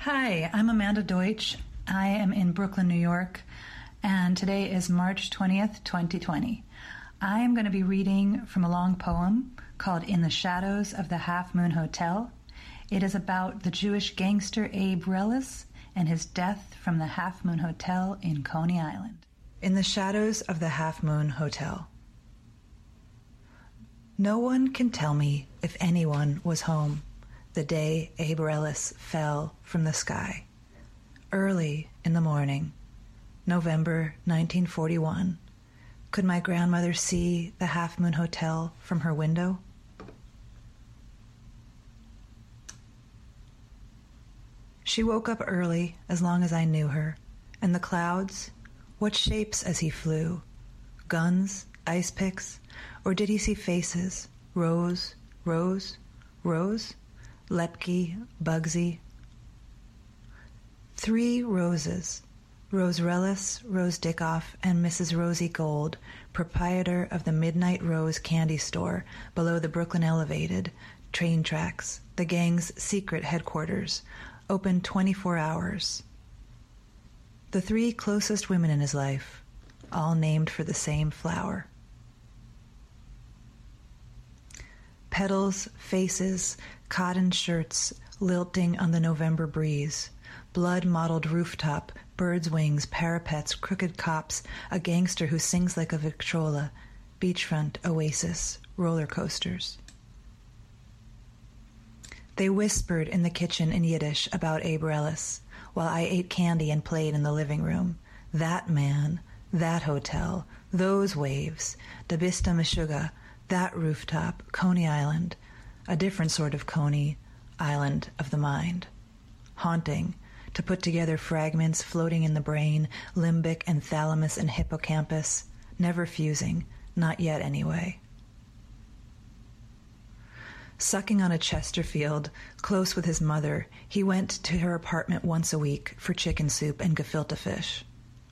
Hi, I'm Amanda Deutsch. I am in Brooklyn, New York, and today is March 20th, 2020. I am going to be reading from a long poem called In the Shadows of the Half Moon Hotel. It is about the Jewish gangster Abe Reles and his death from the Half Moon Hotel in Coney Island. In the Shadows of the Half Moon Hotel. No one can tell me if anyone was home the day Abe Reles fell from the sky. Early in the morning, November 1941, could my grandmother see the Half Moon Hotel from her window? She woke up early as long as I knew her, and the clouds, what shapes as he flew? Guns, ice picks, or did he see faces? Rose, Rose, Rose? Lepke, Bugsy. 3 roses. Rose Reles, Rose Dickoff, and Mrs. Rosie Gold, proprietor of the Midnight Rose candy store below the Brooklyn Elevated train tracks, the gang's secret headquarters, open 24 hours. The 3 closest women in his life, all named for the same flower. Petals, faces, cotton shirts lilting on the November breeze, blood-mottled rooftop, birds' wings, parapets, crooked cops, a gangster who sings like a Victrola, beachfront oasis, roller coasters. They whispered in the kitchen in Yiddish about Abe Reles, while I ate candy and played in the living room. That man, that hotel, those waves, da Bista Meshuggah, that rooftop, Coney Island, a different sort of Coney Island of the mind. Haunting, to put together fragments floating in the brain, limbic and thalamus and hippocampus, never fusing, not yet anyway. Sucking on a Chesterfield, close with his mother, he went to her apartment once a week for chicken soup and gefilte fish.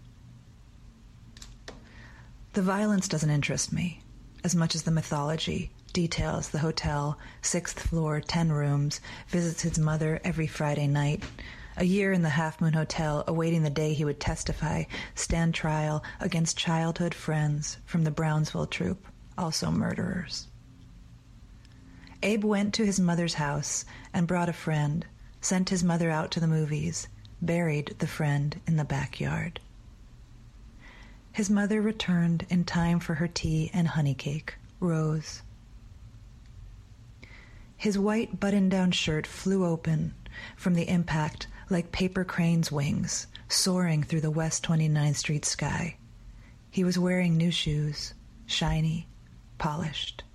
The violence doesn't interest me as much as the mythology, details the hotel, 6th floor, 10 rooms, visits his mother every Friday night. A year in the Half Moon Hotel, awaiting the day he would testify, stand trial against childhood friends from the Brownsville troupe, also murderers. Abe went to his mother's house and brought a friend, sent his mother out to the movies, buried the friend in the backyard. His mother returned in time for her tea and honey cake, Rose. His white button-down shirt flew open from the impact like paper crane's wings, soaring through the West 29th Street sky. He was wearing new shoes, shiny, polished.